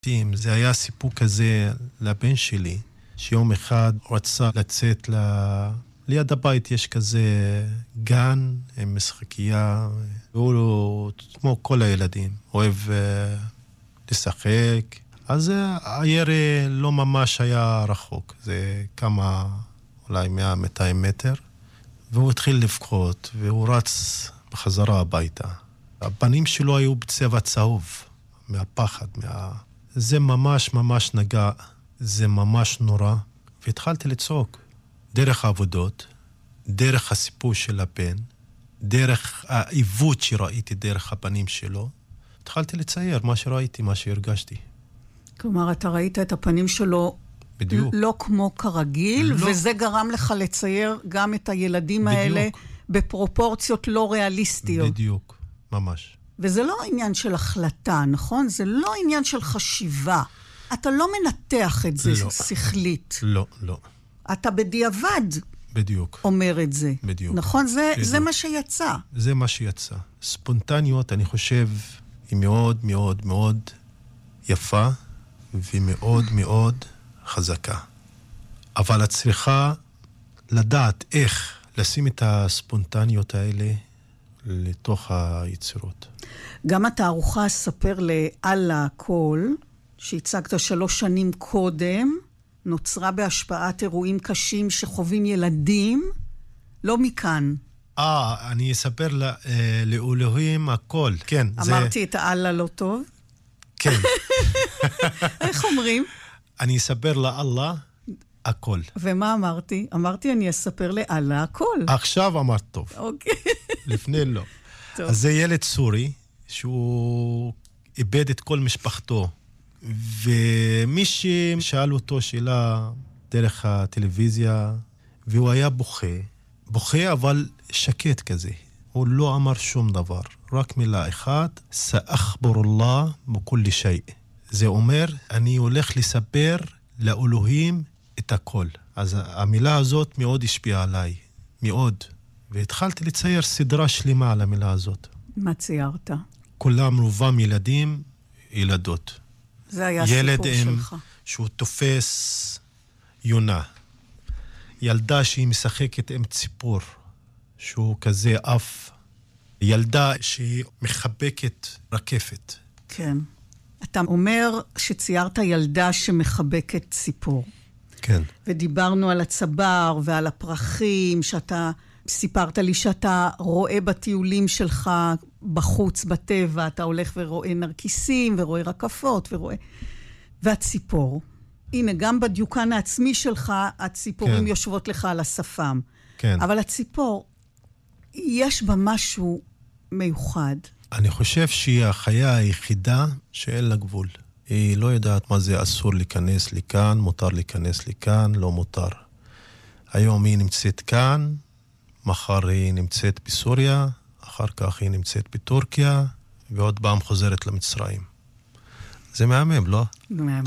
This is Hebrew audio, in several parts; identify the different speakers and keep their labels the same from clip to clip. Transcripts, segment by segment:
Speaker 1: זה היה סיפור כזה לבן שלי, שיום אחד רצה לצאת ליד הבית, יש כזה גן עם משחקייה, והוא כמו כל הילדים, אוהב לשחק. אז הירי לא ממש היה רחוק, זה כמה, אולי 100-200 מטר, והוא התחיל לבכות, והוא רץ בחזרה הביתה. הפנים שלו היו בצבע צהוב, מהפחד, זה ממש ממש נגע, זה ממש נורא, והתחלתי לצעוק. דרך העבודות, דרך הסיפור של הבן, דרך העיוות שראיתי דרך הפנים שלו, התחלתי לצייר מה שראיתי, מה שהרגשתי.
Speaker 2: כלומר, אתה ראית את הפנים שלו
Speaker 1: בדיוק.
Speaker 2: לא כמו כרגיל,
Speaker 1: לא.
Speaker 2: וזה גרם לך לצייר גם את הילדים
Speaker 1: בדיוק.
Speaker 2: האלה בפרופורציות לא ריאליסטיות.
Speaker 1: בדיוק, ממש.
Speaker 2: וזה לא עניין של החלטה, נכון? זה לא עניין של חשיבה. אתה לא מנתח את זה
Speaker 1: לא.
Speaker 2: שכלית.
Speaker 1: לא, לא.
Speaker 2: אתה בדיעבד
Speaker 1: בדיוק.
Speaker 2: אומר את זה.
Speaker 1: בדיוק.
Speaker 2: נכון?
Speaker 1: בדיוק.
Speaker 2: זה מה שיצא.
Speaker 1: זה מה שיצא. ספונטניות, אני חושב, היא מאוד מאוד מאוד יפה, ומאוד מאוד חזקה. אבל את צריכה לדעת איך לשים את הספונטניות האלה לתוך היצירות.
Speaker 2: גם התערוכה ספר לאללה הכל, שהצגת 3 שנים קודם, נוצרה בהשפעת אירועים קשים שחווים ילדים, לא מכאן.
Speaker 1: אני אספר לאלוהים הכל, כן.
Speaker 2: אמרתי את האללה לא טוב?
Speaker 1: כן.
Speaker 2: איך אומרים?
Speaker 1: אני אספר לאללה הכל.
Speaker 2: ומה אמרתי? אמרתי אני אספר לאללה הכל.
Speaker 1: עכשיו אמרת טוב.
Speaker 2: אוקיי.
Speaker 1: לפני לא.
Speaker 2: טוב.
Speaker 1: אז זה ילד סורי, שהוא איבד את כל משפחתו, ומי ששאל אותו שאלה דרך הטלוויזיה, והוא היה בוכה אבל שקט כזה. הוא לא אמר שום דבר, רק מילה אחת, סאחבר אללה בכל שי. זה אומר, אני הולך לספר לאלוהים את הכל. אז המילה הזאת מאוד השפיעה עליי, מאוד. והתחלתי לצייר סדרה שלמה על המילה הזאת.
Speaker 2: מה ציירת?
Speaker 1: כולם רובם ילדים, ילדות.
Speaker 2: זה היה סיפור שלך.
Speaker 1: שהוא תופס יונה. ילדה שהיא משחקת עם ציפור, שהוא כזה אף. ילדה שהיא מחבקת רקפת.
Speaker 2: כן. אתה אומר שציירת ילדה שמחבקת ציפור.
Speaker 1: כן.
Speaker 2: ודיברנו על הצבר ועל הפרחים, שאתה סיפרת לי שאתה רואה בטיולים שלך בחוץ, בטבע, אתה הולך ורואה נרקיסים ורואה רקפות ורואה... והציפור. הנה, גם בדיוקן העצמי שלך, הציפורים
Speaker 1: כן.
Speaker 2: יושבות לך על השפם.
Speaker 1: כן.
Speaker 2: אבל הציפור, יש בה משהו מיוחד.
Speaker 1: אני חושב שהיא החיה היחידה שאין לה גבול. היא לא יודעת מה זה אסור להיכנס לכאן, מותר להיכנס לכאן, לא מותר. היום היא נמצאת כאן, מחר היא נמצאת בסוריה, אחר כך היא נמצאת בטורקיה, ועוד פעם חוזרת למצרים. זה מהמם, לא?
Speaker 2: מהמם.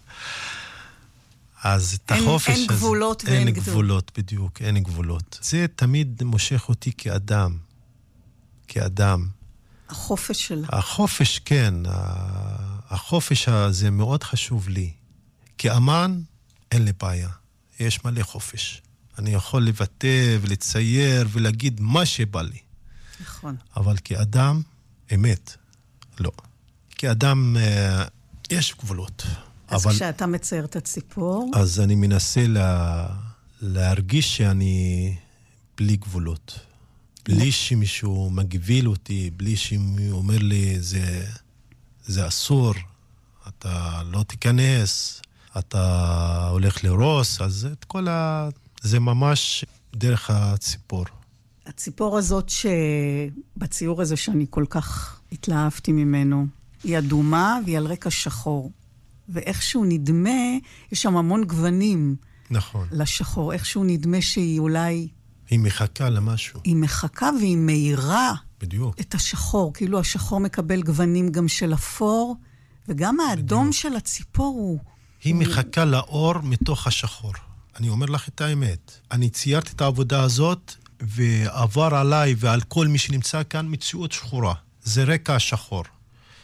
Speaker 1: אז את החופש הזה...
Speaker 2: אין גבולות ואין גדול.
Speaker 1: אין גבולות, בדיוק, אין גבולות. זה תמיד מושך אותי כאדם. כאדם.
Speaker 2: החופש שלה.
Speaker 1: החופש, כן. החופש הזה מאוד חשוב לי. כאמן, אין לי בעיה. יש מלא חופש. אני יכול לבטא ולצייר ולהגיד מה שבא לי.
Speaker 2: נכון.
Speaker 1: אבל כאדם, אמת, לא. כאדם, יש גבולות.
Speaker 2: אז כשאתה מצייר את הציפור...
Speaker 1: אז אני מנסה להרגיש שאני בלי גבולות. בלי שמישהו מגביל אותי, בלי שמישהו אומר לי, זה אסור, אתה לא תיכנס, אתה הולך לרוס, אז את כל זה ממש דרך הציפור.
Speaker 2: הציפור הזאת בציור הזה שאני כל כך התלהבתי ממנו, היא אדומה והיא על רקע שחור. ואיכשהו נדמה, יש שם המון גוונים.
Speaker 1: נכון.
Speaker 2: לשחור, איכשהו נדמה שהיא אולי...
Speaker 1: היא מחכה למשהו.
Speaker 2: היא מחכה והיא מהירה.
Speaker 1: בדיוק.
Speaker 2: את השחור, כאילו השחור מקבל גוונים גם של אפור, וגם האדום בדיוק. של הציפור הוא...
Speaker 1: היא מחכה לאור מתוך השחור. אני אומר לך את האמת. אני ציירתי את העבודה הזאת, ועבר עליי ועל כל מי שנמצא כאן מציאות שחורה. זה רקע שחור.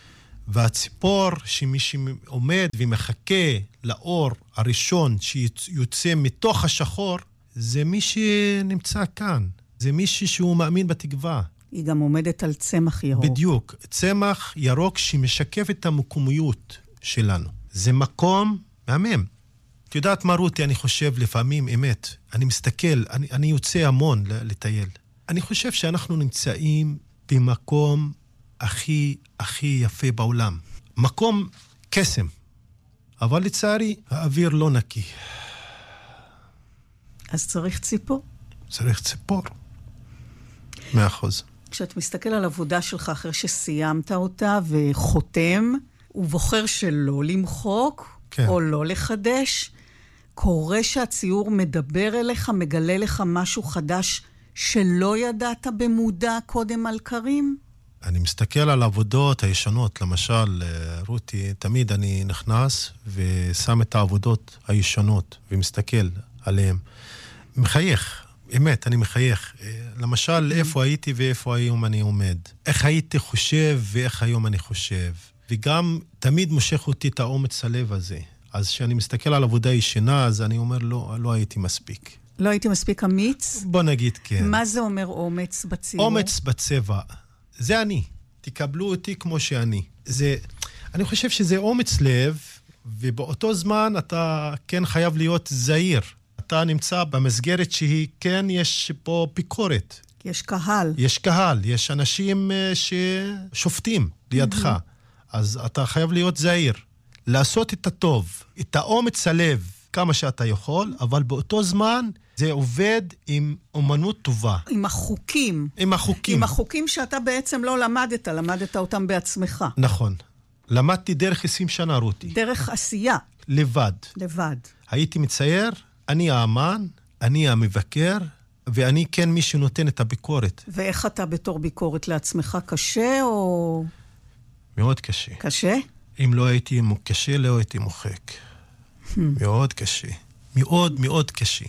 Speaker 1: והציפור שמי שעומד ומחכה לאור הראשון שיוצא מתוך השחור, זה מי שנמצא כאן. זה מישהו שהוא מאמין בתקווה.
Speaker 2: היא גם עומדת על צמח ירוק.
Speaker 1: בדיוק. צמח ירוק שמשקף את המקומיות שלנו. זה מקום מהמם. את יודעת מה רותי, אני חושב לפעמים אמת. אני מסתכל, אני יוצא המון לטייל. אני חושב שאנחנו נמצאים במקום הכי יפה בעולם. מקום קסם. אבל לצערי, האוויר לא נקי.
Speaker 2: אז צריך ציפור.
Speaker 1: צריך ציפור. 100%.
Speaker 2: כשאת מסתכל על עבודה שלך אחרי שסיימת אותה וחותם, ובוחר שלא למחוק, כן. או לא לחדש, קורה שהציור מדבר אליך, מגלה לך משהו חדש שלא ידעת במודע קודם על קרים?
Speaker 1: אני מסתכל על העבודות הישנות, למשל, רותי, תמיד אני נכנס ושם את העבודות הישנות ומסתכל עליהן. מחייך, אמת, אני מחייך. למשל, איפה הייתי ואיפה היום אני עומד. איך הייתי חושב ואיך היום אני חושב. וגם תמיד מושך אותי את האומץ הלב הזה. אז כשאני מסתכל על עבודה ישנה, אז אני אומר, לא הייתי מספיק.
Speaker 2: לא הייתי מספיק אמיץ?
Speaker 1: בוא נגיד כן.
Speaker 2: מה זה אומר אומץ בציור?
Speaker 1: אומץ בצבע. זה אני. תקבלו אותי כמו שאני. אני חושב שזה אומץ לב, ובאותו זמן אתה כן חייב להיות זהיר. אתה נמצא במסגרת שהיא כן יש פה ביקורת.
Speaker 2: יש קהל.
Speaker 1: יש קהל, יש אנשים ששופטים לידך. אז אתה חייב להיות זהיר. לעשות את הטוב, את האומץ הלב, כמה שאתה יכול, אבל באותו זמן זה עובד עם אומנות טובה.
Speaker 2: עם החוקים.
Speaker 1: עם החוקים.
Speaker 2: עם החוקים שאתה בעצם לא למדת אותם בעצמך.
Speaker 1: נכון. למדתי דרך 20 שנה, רותי.
Speaker 2: דרך עשייה.
Speaker 1: לבד. הייתי מצייר, אני האמן, אני המבקר, ואני כן מי שנותן את הביקורת.
Speaker 2: ואיך אתה בתור ביקורת לעצמך? קשה או...
Speaker 1: מאוד קשה.
Speaker 2: קשה?
Speaker 1: אם לא הייתי קשה, לא הייתי מוחק. מאוד קשה. מאוד מאוד קשה.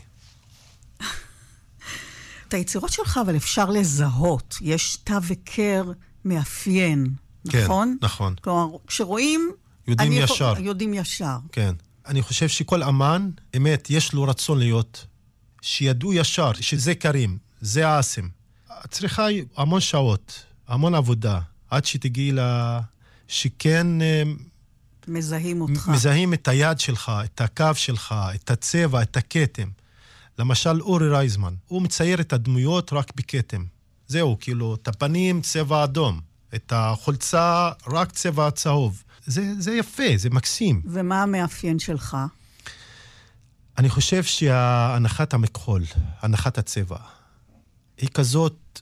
Speaker 2: את היצירות שלך, אבל אפשר לזהות. יש תו וקר מאפיין, נכון?
Speaker 1: כן, נכון.
Speaker 2: כלומר, כשרואים... יודעים ישר.
Speaker 1: כן. אני חושב שכל אמן, אמת, יש לו רצון להיות, שידעו ישר, שזה קרים, זה עסם. צריכה המון שעות, המון עבודה, עד שתגיעי שכן...
Speaker 2: מזהים אותך.
Speaker 1: מזהים את היד שלך, את הקו שלך, את הצבע, את הכתם. למשל, אורי רייזמן, הוא מצייר את הדמויות רק בכתם. זהו, כאילו, את הפנים צבע אדום, את החולצה רק צבע צהוב. זה יפה, זה מקסים.
Speaker 2: ומה המאפיין שלך?
Speaker 1: אני חושב שהנחת המכחול, הנחת הצבע, היא כזאת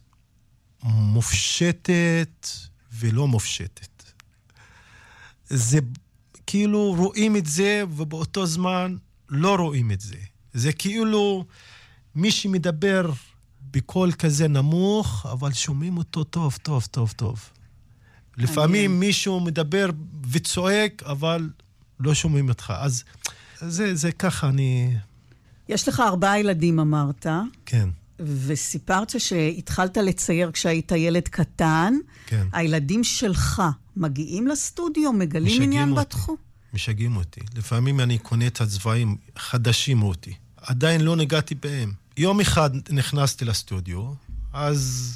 Speaker 1: מופשטת ולא מופשטת. זה כאילו רואים את זה ובאותו זמן לא רואים את זה. זה כאילו מי שמדבר בקול כזה נמוך, אבל שומעים אותו טוב, טוב, טוב, טוב. לפעמים מישהו מדבר וצועק, אבל לא שומעים אותך. אז זה ככה אני...
Speaker 2: יש לך 4 ילדים, אמרת.
Speaker 1: כן.
Speaker 2: וסיפרת שהתחלת לצייר כשהיית ילד קטן.
Speaker 1: כן.
Speaker 2: הילדים שלך מגיעים לסטודיו, מגלים עניין בתחום?
Speaker 1: משגעים אותי. לפעמים אני קונה את הצבעים חדשים אותי. עדיין לא נגעתי בהם. יום אחד נכנסתי לסטודיו, אז...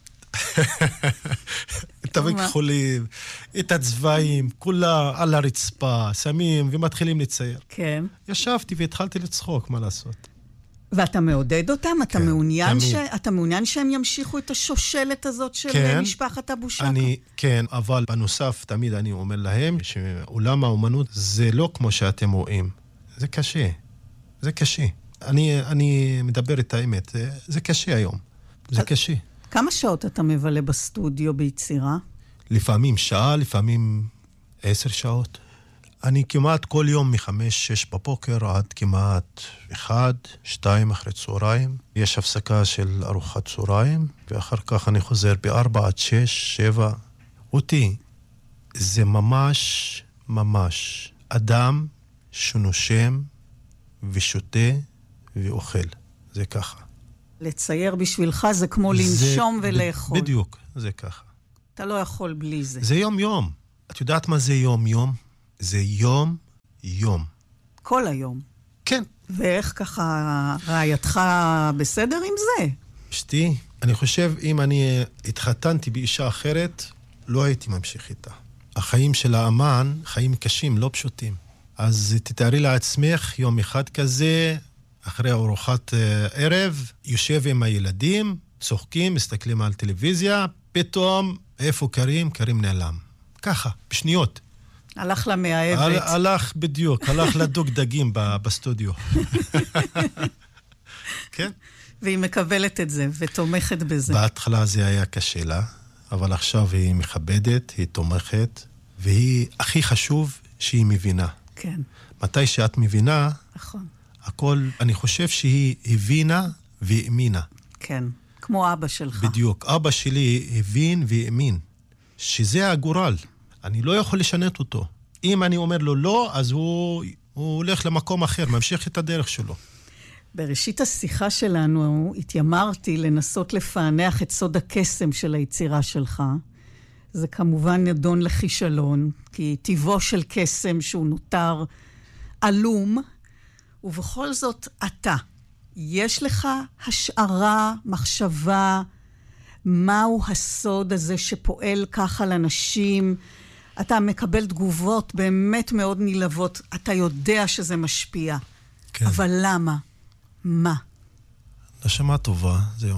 Speaker 1: את המכחולים, את הצבעים, כולה על הרצפה, שמים ומתחילים לצייר.
Speaker 2: כן.
Speaker 1: ישבתי והתחלתי לצחוק, מה לעשות?
Speaker 2: ואתה מעודד אותם? אתה
Speaker 1: כן,
Speaker 2: מעוניין שהם ימשיכו את השושלת הזאת של
Speaker 1: כן,
Speaker 2: משפחת אבו שקה?
Speaker 1: כן, אבל בנוסף תמיד אני אומר להם שעולם האומנות זה לא כמו שאתם רואים. זה קשה. זה קשה. אני מדבר את האמת. זה קשה היום. זה קשה.
Speaker 2: כמה שעות אתה מבלה בסטודיו ביצירה?
Speaker 1: לפעמים שעה, לפעמים 10 שעות. אני כמעט כל יום מ-5-6 בבוקר עד כמעט 1-2 אחרי צהריים. יש הפסקה של ארוחת צהריים, ואחר כך אני חוזר ב-4-6-7. אותי, זה ממש אדם שנושם ושותה ואוכל. זה ככה.
Speaker 2: לצייר בשבילך זה כמו לנשום ולאכול.
Speaker 1: בדיוק, זה ככה.
Speaker 2: אתה לא יכול בלי זה.
Speaker 1: זה יום-יום. את יודעת מה זה יום-יום? זה יום-יום.
Speaker 2: כל היום.
Speaker 1: כן.
Speaker 2: ואיך ככה רעייתך בסדר עם זה?
Speaker 1: אשתי, אני חושב, אם אני התחתנתי באישה אחרת, לא הייתי ממשיך איתה. החיים של האמן, חיים קשים, לא פשוטים. אז תתארי לעצמך, יום אחד כזה, אחרי ארוחת ערב, יושב עם הילדים, צוחקים, מסתכלים על טלוויזיה, פתאום, איפה קרים? קרים נעלם. ככה, בשניות.
Speaker 2: הלך למאהבת.
Speaker 1: הלך בדיוק, הלך לדוג דגים בסטודיו. כן?
Speaker 2: והיא מקבלת את זה ותומכת בזה.
Speaker 1: בהתחלה זה היה קשה לה, אבל עכשיו היא מכבדת, היא תומכת, והיא הכי חשוב שהיא מבינה.
Speaker 2: כן.
Speaker 1: מתי שאת מבינה,
Speaker 2: נכון.
Speaker 1: הכל, אני חושב שהיא הבינה והאמינה.
Speaker 2: כן, כמו אבא שלך.
Speaker 1: בדיוק, אבא שלי הבין והאמין, שזה הגורל. אני לא יכול לשנות אותו. אם אני אומר לו לא, אז הוא הולך למקום אחר, ממשיך את הדרך שלו.
Speaker 2: בראשית השיחה שלנו התיימרתי לנסות לפענח את סוד הקסם של היצירה שלך. זה כמובן נדון לכישלון, כי טבעו של קסם שהוא נותר עלום, ובכל זאת אתה. יש לך השערה, מחשבה, מהו הסוד הזה שפועל ככה לאנשים? אתה מקבל תגובות באמת מאוד נלהבות, אתה יודע שזה משפיע.
Speaker 1: כן.
Speaker 2: אבל למה? מה?
Speaker 1: נשמה טובה, זהו.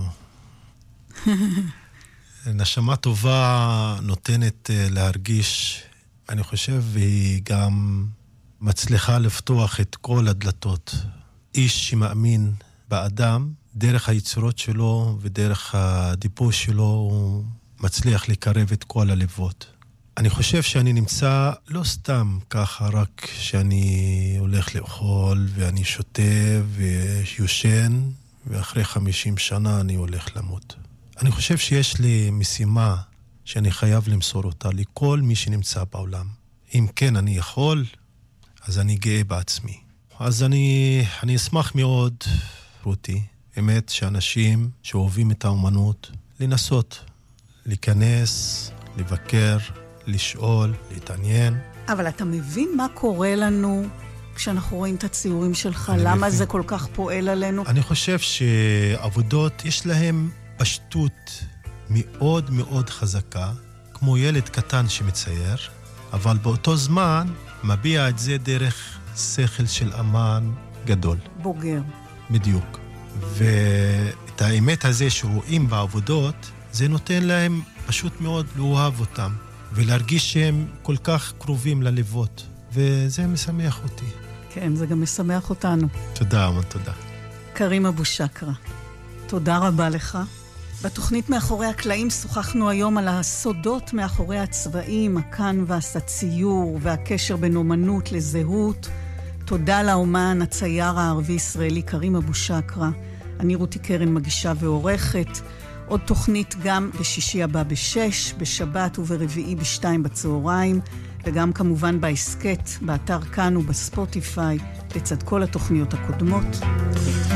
Speaker 1: נשמה טובה נותנת להרגיש, אני חושב, והיא גם מצליחה לפתוח את כל הדלתות. איש שמאמין באדם, דרך היצירות שלו ודרך הדיבור שלו, הוא מצליח לקרב את כל הלבות. אני חושב שאני נמצא לא סתם ככה, רק שאני הולך לאכול ואני שותה ויושן, ואחרי 50 שנה אני הולך למות. אני חושב שיש לי משימה שאני חייב למסור אותה לכל מי שנמצא בעולם. אם כן אני יכול, אז אני גאה בעצמי. אז אני אשמח מאוד, רותי, באמת שאנשים שאוהבים את האומנות, לנסות, להיכנס, לבקר, לשאול, להתעניין.
Speaker 2: אבל אתה מבין מה קורה לנו כשאנחנו רואים את הציורים שלך? למה מבין. זה כל כך פועל עלינו?
Speaker 1: אני חושב שעבודות יש להם פשטות מאוד מאוד חזקה, כמו ילד קטן שמצייר, אבל באותו זמן מביע את זה דרך שכל של אמן גדול.
Speaker 2: בוגר.
Speaker 1: בדיוק. ואת האמת הזה שרואים בעבודות, זה נותן להם פשוט מאוד לאהוב אותם, ולהרגיש שהם כל כך קרובים ללבות, וזה משמח אותי.
Speaker 2: כן, זה גם משמח אותנו.
Speaker 1: תודה, אמן, תודה.
Speaker 2: קרים אבו שקרה, תודה רבה לך. בתוכנית מאחורי הקלעים שוחחנו היום על הסודות מאחורי הצבעים, הקנבס, הציור והקשר בין אומנות לזהות. תודה לאומן הצייר הערבי-ישראלי קרים אבו שקרה. אני רותי קרן מגישה ועורכת. עוד תוכנית גם בשישי הבא ב-6, בשבת וברביעי ב-2 בצהריים, וגם כמובן בהסקט, באתר כאן ובספוטיפיי, לצד כל התוכניות הקודמות.